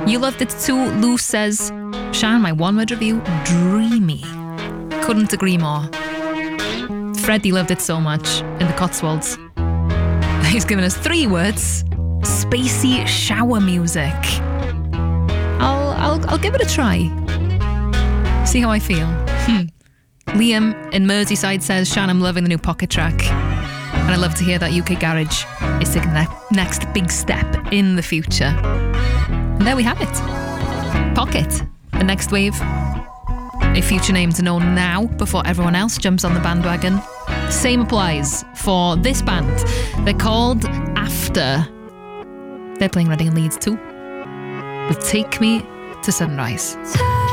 You loved it too. Lou says, Shan, my one-word review, dreamy. Couldn't agree more. Freddie loved it so much in the Cotswolds. He's given us 3 words. Spacey shower music. I'll give it a try. See how I feel. Liam in Merseyside says, Shan, I'm loving the new Pocket track. And I love to hear that UK Garage is taking the next big step in the future. And there we have it. Pocket, the next wave. A future name to know now before everyone else jumps on the bandwagon. Same applies for this band. They're called After. They're playing Reading and Leeds too. With Take Me to Sunrise.